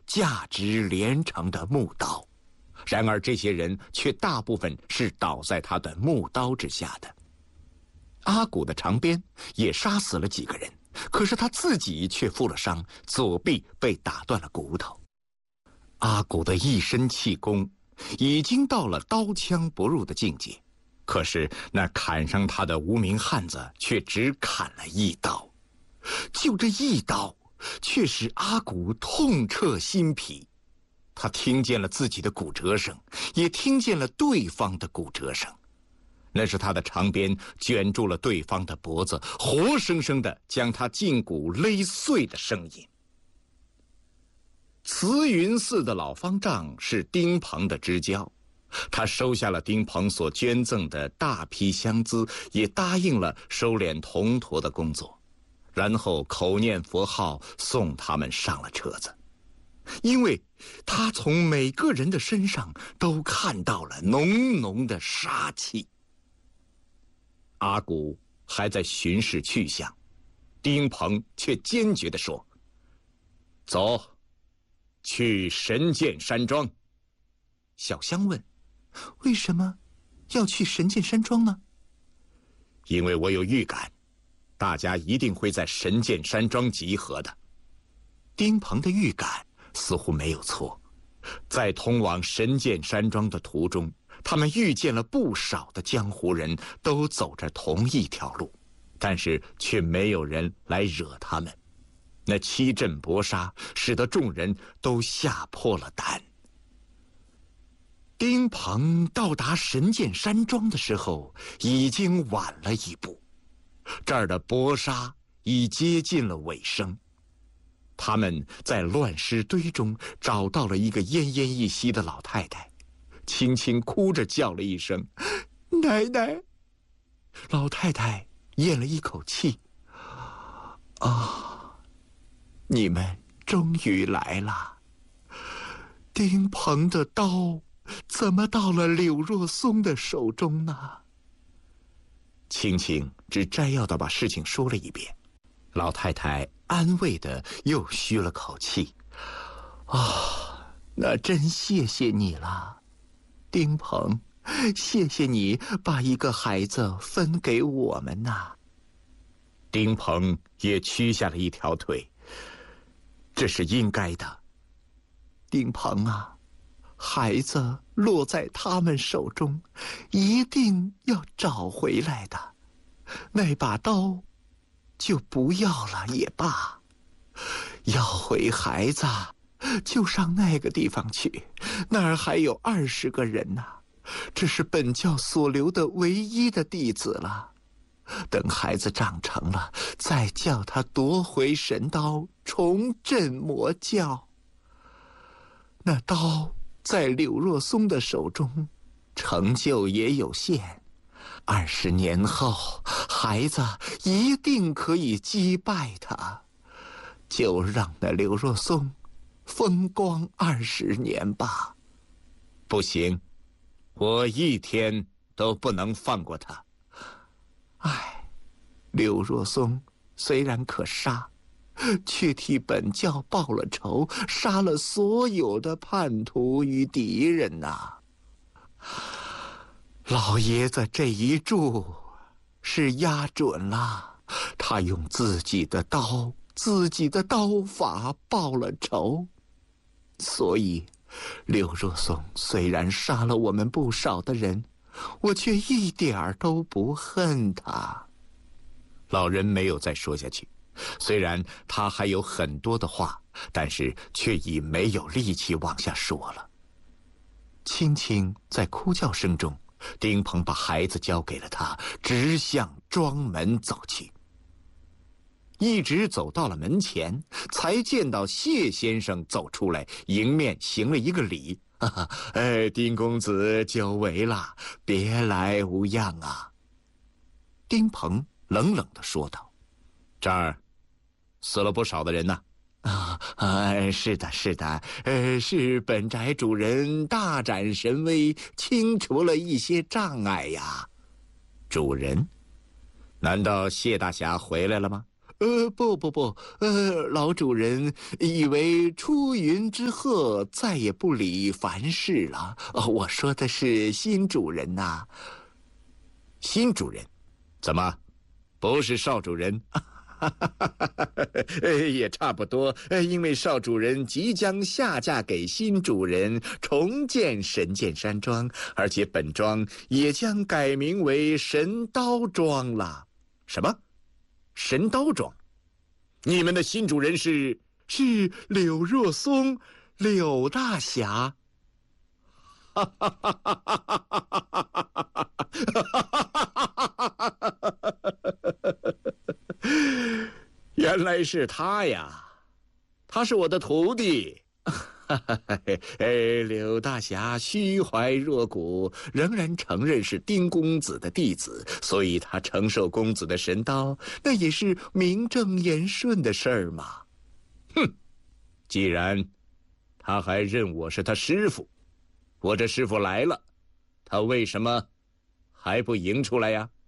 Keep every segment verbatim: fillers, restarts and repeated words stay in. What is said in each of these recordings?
价值连城的木刀。然而这些人却大部分是倒在他的木刀之下的。阿古的长鞭也杀死了几个人，可是他自己却负了伤，左臂被打断了骨头。阿古的一身气功已经到了刀枪不入的境界，可是那砍伤他的无名汉子却只砍了一刀，就这一刀却使阿古痛彻心脾。他听见了自己的骨折声，也听见了对方的骨折声，那是他的长鞭卷住了对方的脖子，活生生的将他胫骨勒碎的声音。慈云寺的老方丈是丁鹏的知交，他收下了丁鹏所捐赠的大批香资，也答应了收敛铜驼的工作，然后口念佛号送他们上了车子。因为他从每个人的身上都看到了浓浓的杀气。阿古还在巡视去向，丁鹏却坚决地说：“走，去神剑山庄。”小香问：“为什么要去神剑山庄呢？”因为我有预感，大家一定会在神剑山庄集合的。丁鹏的预感似乎没有错，在通往神剑山庄的途中，他们遇见了不少的江湖人，都走着同一条路，但是却没有人来惹他们。那七阵搏杀使得众人都吓破了胆。丁鹏到达神剑山庄的时候，已经晚了一步，这儿的搏杀已接近了尾声。他们在乱尸堆中找到了一个奄奄一息的老太太，轻轻哭着叫了一声：“奶奶！”老太太咽了一口气：“啊，你们终于来了。丁鹏的刀怎么到了柳若松的手中呢？”青青只摘要地把事情说了一遍。老太太安慰地又吁了口气：“啊，那真谢谢你了，丁鹏，谢谢你把一个孩子分给我们呐。”丁鹏也屈下了一条腿：“这是应该的。丁鹏啊，孩子落在他们手中，一定要找回来的。那把刀就不要了也罢，要回孩子就上那个地方去，那儿还有二十个人呢，这是本教所留的唯一的弟子了。等孩子长成了，再叫他夺回神刀，重振魔教。那刀在柳若松的手中，成就也有限。二十年后，孩子一定可以击败他，就让那柳若松风光二十年吧。”“不行，我一天都不能放过他。”“唉，柳若松虽然可杀，却替本教报了仇，杀了所有的叛徒与敌人呐。老爷子这一注是压准了，他用自己的刀、自己的刀法报了仇。所以，柳若松虽然杀了我们不少的人，我却一点儿都不恨他。”老人没有再说下去，虽然他还有很多的话，但是却已没有力气往下说了。青青在哭叫声中，丁鹏把孩子交给了他，直向庄门走去。一直走到了门前，才见到谢先生走出来，迎面行了一个礼：“哈哈，哎，丁公子久违了，别来无恙啊。”丁鹏冷冷地说道：“这儿死了不少的人呢。”“啊啊，是的，是的，呃，是本宅主人大展神威，清除了一些障碍呀。”“主人？难道谢大侠回来了吗？” 呃，不不不，呃，老主人以为出云之鹤再也不理凡事了。哦，我说的是新主人呐、啊。 新主人，怎么，不是少主人？ 也差不多，因为少主人即将下嫁给新主人，重建神剑山庄，而且本庄也将改名为神刀庄了。 什么？神刀庄？你们的新主人是是柳若松，柳大侠。哈哈哈哈哈哈哈哈哈哈！ 原来是他呀，他是我的徒弟。 哎，柳大侠虚怀若谷，仍然承认是丁公子的弟子，所以他承受公子的神刀，那也是名正言顺的事儿嘛。 哼，既然他还认我是他师傅，我这师傅来了，他为什么还不迎出来呀？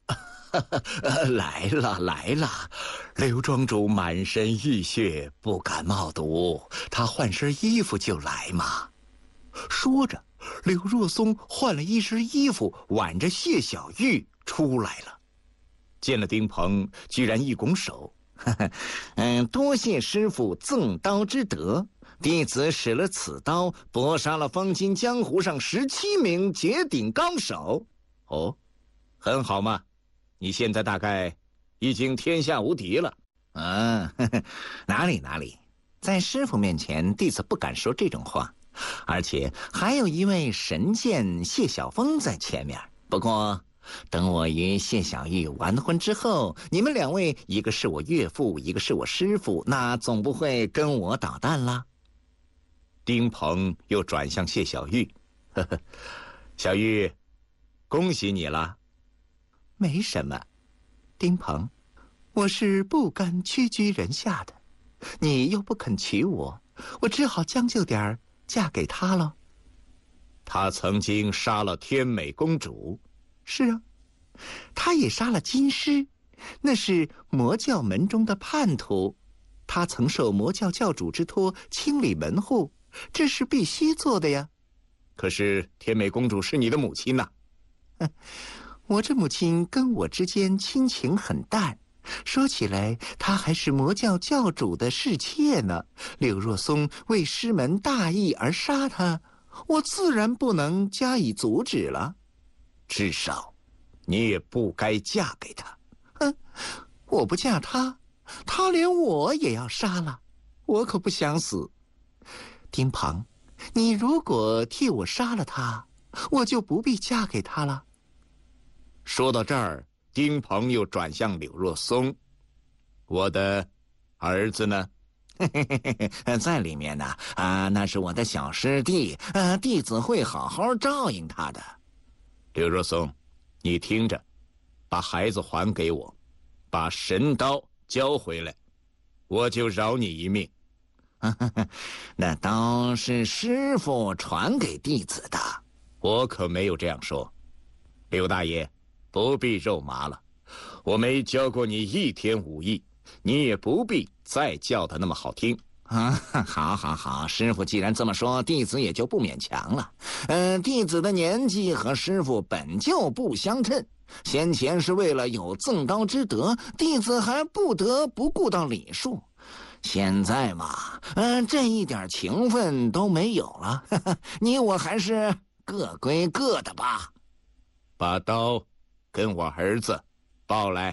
来了来了，刘庄主满身浴血，不敢冒毒，他换身衣服就来嘛。说着，柳若松换了一身衣服，挽着谢小玉出来了。 见了丁鹏，居然一拱手：“ 嗯，多谢师傅赠刀之德，弟子使了此刀，搏杀了方今江湖上十七名绝顶高手。” 哦，很好嘛。你现在大概已经天下无敌了。 嗯，呵呵，哪里哪里，在师傅面前，弟子不敢说这种话。而且还有一位神剑谢晓峰在前面。不过，等我与谢小玉完婚之后，你们两位一个是我岳父，一个是我师傅，那总不会跟我捣蛋啦。 丁鹏又转向谢小玉：“呵呵，小玉，恭喜你了。” 没什么，丁鹏，我是不甘屈居人下的，你又不肯娶我，我只好将就点儿嫁给他了。 他曾经杀了天美公主。 是啊，他也杀了金狮，那是魔教门中的叛徒，他曾受魔教教主之托清理门户，这是必须做的呀。 可是天美公主是你的母亲呐、 啊。我这母亲跟我之间亲情很淡，说起来，她还是魔教教主的侍妾呢。柳若松为师门大义而杀她，我自然不能加以阻止了。 至少，你也不该嫁给他。 哼，我不嫁他，他连我也要杀了，我可不想死。丁鹏，你如果替我杀了他，我就不必嫁给他了。 说到这儿，丁鹏又转向柳若松：“我的儿子呢？” 在里面呢。啊，那是我的小师弟，啊，弟子会好好照应他的。 柳若松，你听着，把孩子还给我，把神刀交回来，我就饶你一命。 那刀是师傅传给弟子的， 我可没有这样说。柳大爷，不必肉麻了，我没教过你一天武艺，你也不必再叫他那么好听啊！好，好，好，师傅既然这么说，弟子也就不勉强了。嗯、呃，弟子的年纪和师傅本就不相称，先前是为了有赠刀之德，弟子还不得不顾到礼数。现在嘛，嗯、呃，这一点情分都没有了，呵呵，你我还是各归各的吧。 把刀跟我儿子抱来。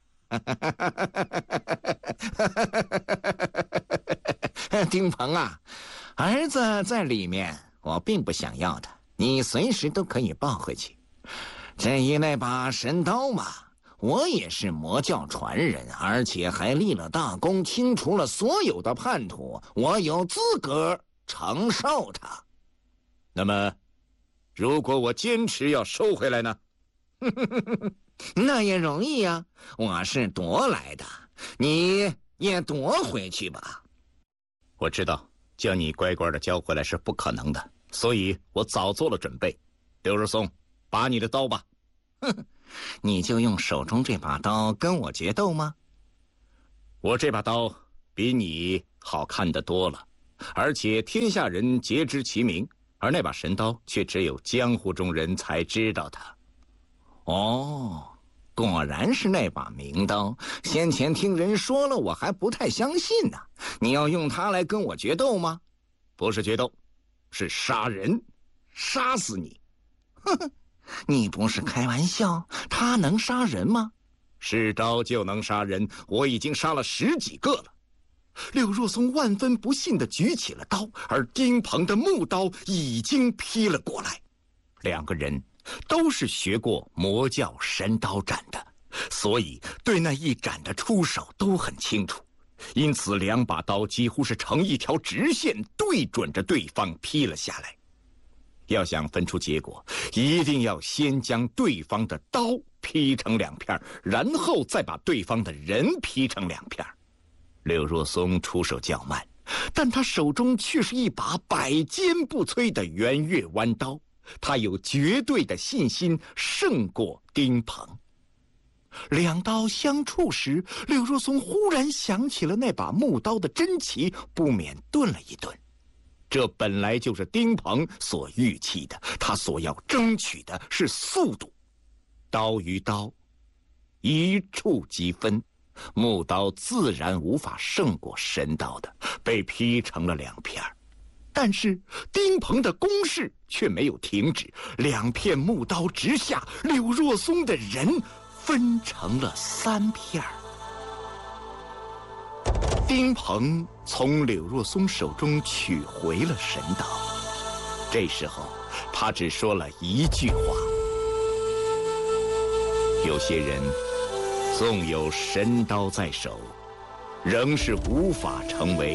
丁鹏啊，儿子在里面，我并不想要他，你随时都可以抱回去。这一那把神刀嘛，我也是魔教传人，而且还立了大功，清除了所有的叛徒，我有资格承受它。 那么，如果我坚持要收回来呢？ 那也容易呀、啊，我是夺来的，你也夺回去吧。 我知道将你乖乖的交回来是不可能的，所以我早做了准备。刘若松，拔你的刀吧。 哼，你就用手中这把刀跟我决斗吗？ 我这把刀比你好看得多了，而且天下人皆知其名，而那把神刀却只有江湖中人才知道它。 哦，果然是那把名刀。先前听人说了，我还不太相信呢。你要用它来跟我决斗吗？ 不是决斗，是杀人，杀死你。 呵呵，你不是开玩笑？它能杀人吗？ 是刀就能杀人，我已经杀了十几个了。 柳若松万分不信地举起了刀，而丁鹏的木刀已经劈了过来。 两个人都是学过魔教神刀斩的，所以对那一斩的出手都很清楚，因此两把刀几乎是成一条直线，对准着对方劈了下来。要想分出结果，一定要先将对方的刀劈成两片，然后再把对方的人劈成两片。柳若松出手较慢，但他手中却是一把百尖不摧的圆月弯刀，他有绝对的信心胜过丁鹏。 两刀相触时，柳若松忽然想起了那把木刀的真奇，不免顿了一顿。 这本来就是丁鹏所预期的，他所要争取的是速度。刀与刀一触即分，木刀自然无法胜过神刀的，被劈成了两片。但是丁鹏的攻势却没有停止，两片木刀直下，柳若松的人分成了三片。丁鹏从柳若松手中取回了神刀，这时候他只说了一句话：有些人纵有神刀在手，仍是无法成为